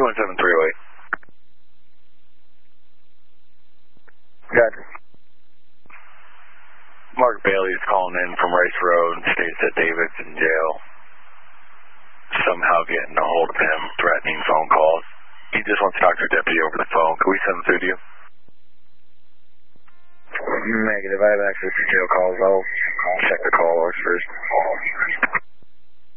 217-308. Good. Mark Bailey is calling in from Rice Road and states that David's in jail. Somehow getting a hold of him, threatening phone calls. He just wants to talk to a deputy over the phone. Can we send him through to you? Negative. I have access to jail calls. I'll check the call logs first.